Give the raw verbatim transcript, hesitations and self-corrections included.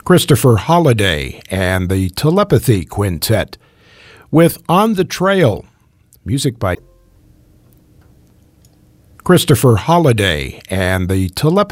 Christopher Holiday and the Telepathy Quintet with On the Trail, music by Christopher Holiday and the Telepathy